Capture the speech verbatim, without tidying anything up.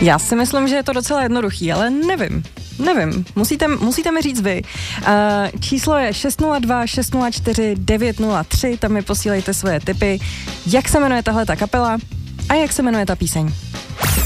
Já si myslím, že je to docela jednoduchý, ale nevím. Nevím, musíte, musíte mi říct vy. Uh, číslo je šest nula dva šest nula čtyři devět nula tři, tam mi posílejte svoje tipy, jak se jmenuje tahle ta kapela a jak se jmenuje ta píseň.